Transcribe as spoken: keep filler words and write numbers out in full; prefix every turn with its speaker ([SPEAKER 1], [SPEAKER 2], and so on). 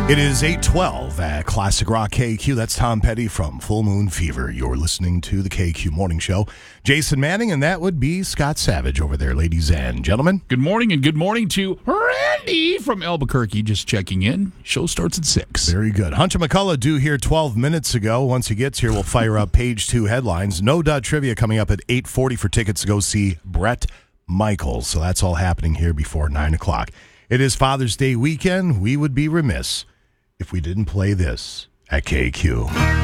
[SPEAKER 1] It is eight twelve at Classic Rock K Q. That's Tom Petty from Full Moon Fever. You're listening to the K Q Morning Show. Jason Manning, and that would be Scott Savage over there, ladies and gentlemen.
[SPEAKER 2] Good morning, and good morning to Randy from Albuquerque, just checking in. Show starts at six.
[SPEAKER 1] Very good. Hunter McCullough due here twelve minutes ago. Once he gets here, we'll fire up page two headlines. No Dud Trivia coming up at eight forty for tickets to go see Bret Michaels. So that's all happening here before nine o'clock. It is Father's Day weekend. We would be remiss if we didn't play this at K Q.